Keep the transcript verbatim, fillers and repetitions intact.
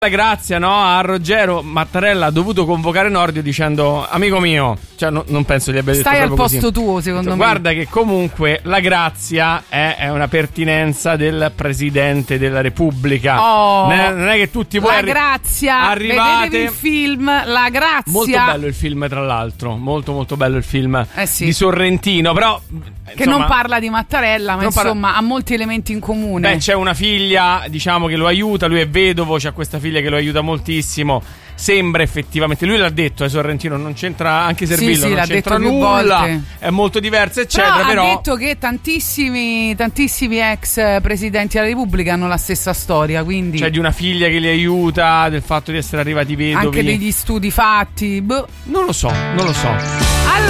La grazia, no, a Ruggero Mattarella ha dovuto convocare Nordio dicendo: amico mio, cioè no, non penso gli abbia detto stai al posto così. tuo, secondo Guarda me. che comunque la grazia è, è una pertinenza del Presidente della Repubblica. Oh, non, è, non è che tutti voi la arri- grazia, arrivate. vedetevi il film La Grazia. Molto bello il film, tra l'altro, molto molto bello il film eh sì. di Sorrentino, però che insomma, non parla di Mattarella, ma insomma parla... ha molti elementi in comune. Beh, c'è una figlia, diciamo, che lo aiuta, lui è vedovo, c'ha questa figlia che lo aiuta moltissimo. Sembra effettivamente, lui l'ha detto, eh, Sorrentino non c'entra, anche Servillo sì, sì, non l'ha c'entra detto più nulla, volte. È molto diverso eccetera, però, però ha detto che tantissimi tantissimi ex presidenti della Repubblica hanno la stessa storia, quindi c'è di una figlia che li aiuta, del fatto di essere arrivati vedovi, anche degli studi fatti, boh. non lo so, non lo so